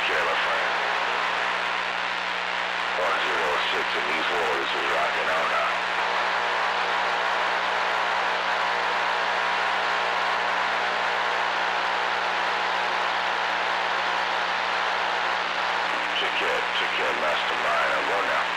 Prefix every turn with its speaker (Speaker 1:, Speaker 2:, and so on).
Speaker 1: care, my friend. 106 in these waters is rocking out now. Check your mastermind. I run now.